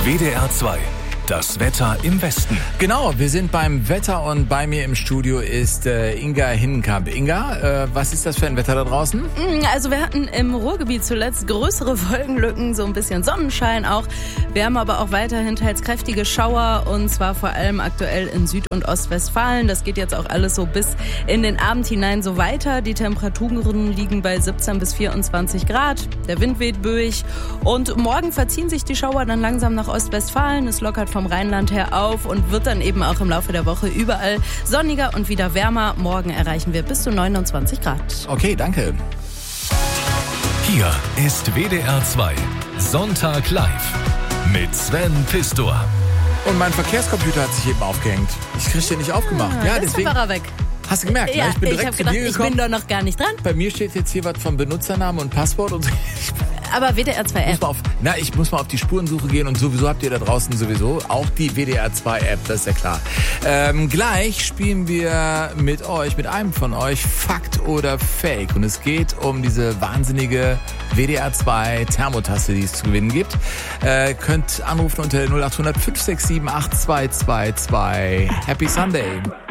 WDR 2. Das Wetter im Westen. Genau, wir sind beim Wetter und bei mir im Studio ist Inga Hinnenkamp. Inga, was ist das für ein Wetter da draußen? Also wir hatten im Ruhrgebiet zuletzt größere Wolkenlücken, so ein bisschen Sonnenschein auch. Wir haben aber auch weiterhin teils kräftige Schauer und zwar vor allem aktuell in Süd- und Ostwestfalen. Das geht jetzt auch alles so bis in den Abend hinein so weiter. Die Temperaturen liegen bei 17 bis 24 Grad. Der Wind weht böig und morgen verziehen sich die Schauer dann langsam nach Ostwestfalen. Es lockert vom Rheinland her auf und wird dann eben auch im Laufe der Woche überall sonniger und wieder wärmer. Morgen erreichen wir bis zu 29 Grad. Okay, danke. Hier ist WDR 2. Sonntag live mit Sven Pistor. Und mein Verkehrscomputer hat sich eben aufgehängt. Ich kriege den nicht aufgemacht. Ja, deswegen war er weg. Hast du gemerkt? Ja, ne? Ich bin ich direkt habe zu gedacht, dir ich gekommen. bin doch noch gar nicht dran. Bei mir steht jetzt hier was vom Benutzernamen und Passwort und so. Aber WDR 2 App. Ich muss mal auf die Spurensuche gehen und sowieso habt ihr da draußen sowieso auch die WDR 2 App, das ist ja klar. Gleich spielen wir mit einem von euch, Fakt oder Fake. Und es geht um diese wahnsinnige WDR 2 Thermotasse, die es zu gewinnen gibt. Könnt anrufen unter 0800 567 8222. Happy Sunday.